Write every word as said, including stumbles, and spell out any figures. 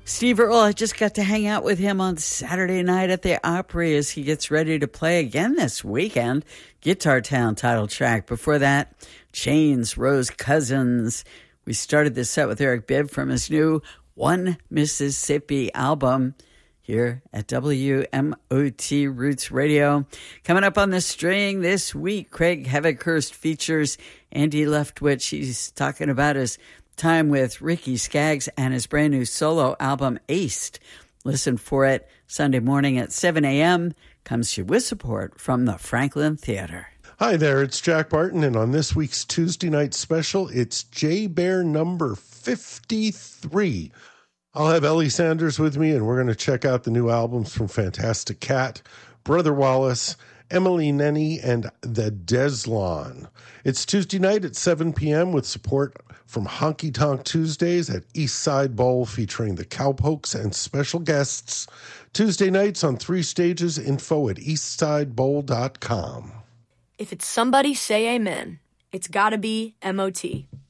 Steve Earle, I just got to hang out with him on Saturday night at the Opry as he gets ready to play again this weekend. Guitar Town title track. Before that, Chains, Rose Cousins. We started this set with Eric Bibb from his new One Mississippi album here at W M O T Roots Radio. Coming up on the string this week, Craig Hevikhurst features Andy Leftwich. He's talking about his time with Ricky Skaggs and his brand new solo album, Aced. Listen for it Sunday morning at seven a.m. Comes to you with support from the Franklin Theater. Hi there, it's Jack Barton, and on this week's Tuesday night special, it's J-Bear number fifty-three. I'll have Ellie Sanders with me, and we're going to check out the new albums from Fantastic Cat, Brother Wallace, Emily Nenny, and The Deslon. It's Tuesday night at seven p.m. with support from Honky Tonk Tuesdays at East Side Bowl featuring the Cowpokes and special guests. Tuesday nights on three stages, info at east side bowl dot com. If it's somebody, say amen. It's gotta be M O T.